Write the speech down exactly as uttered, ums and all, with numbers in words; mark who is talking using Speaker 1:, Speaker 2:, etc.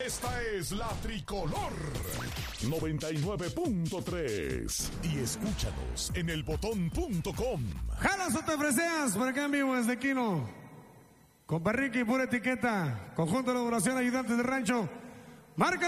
Speaker 1: Esta es la Tricolor noventa y nueve punto tres y escúchanos en el botón punto com.
Speaker 2: Jalas o te freseas por acá en vivo desde Quino. Con Barriqui, pura etiqueta. Conjunto de elaboración, ayudantes de rancho. Marca